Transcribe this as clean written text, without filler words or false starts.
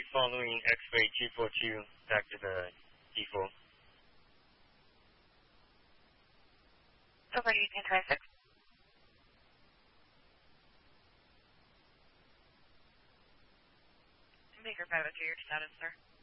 following X-ray 242 back to the D4. Over 1826. Baker 502, your status, sir.